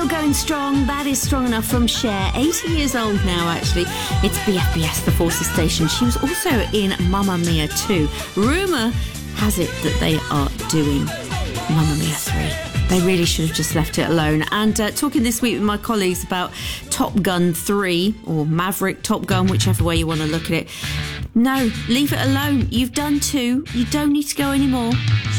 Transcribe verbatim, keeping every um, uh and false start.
Still going strong. That is strong enough from Cher. eighty years old now, actually. It's B F B S, the Forces Station. She was also in Mamma Mia two. Rumour has it that they are doing Mamma Mia three. They really should have just left it alone. And uh, talking this week with my colleagues about Top Gun three, or Maverick, Top Gun, whichever way you want to look at it. No, leave it alone. You've done two. You don't need to go anymore.